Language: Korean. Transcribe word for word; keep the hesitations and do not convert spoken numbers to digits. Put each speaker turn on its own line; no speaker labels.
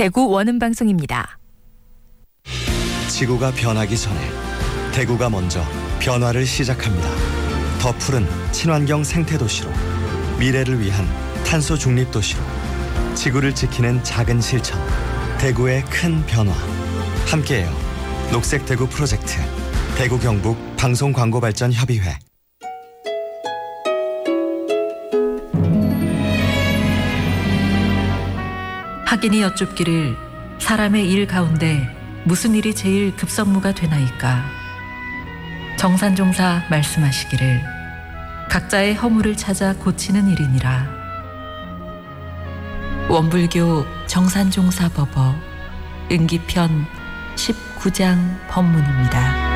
대구 원음방송입니다.
지구가 변하기 전에 대구가 먼저 변화를 시작합니다. 더 푸른 친환경 생태도시로, 미래를 위한 탄소 중립 도시로, 지구를 지키는 작은 실천, 대구의 큰 변화. 함께해요. 녹색 대구 프로젝트, 대구 경북 방송광고발전협의회.
학인이 여쭙기를 사람의 일 가운데 무슨 일이 제일 급선무가 되나이까. 정산종사 말씀하시기를 각자의 허물을 찾아 고치는 일이니라. 원불교 정산종사법어 은기편 십구 장 법문입니다.